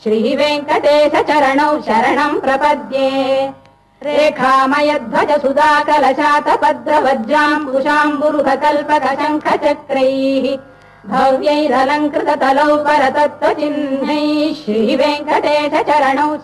श्रीवेङ्कटेश चरणौ शरणम् प्रपद्ये रेखामयध्वज सुधा कलशातपद्रवज्राम्बुशाम्बुरुह कल्पक शङ्ख चक्रैः भव्यैरलङ्कृत तलौ परतत्त्वचिह्नैः श्रीवेङ्कटेश चरणौ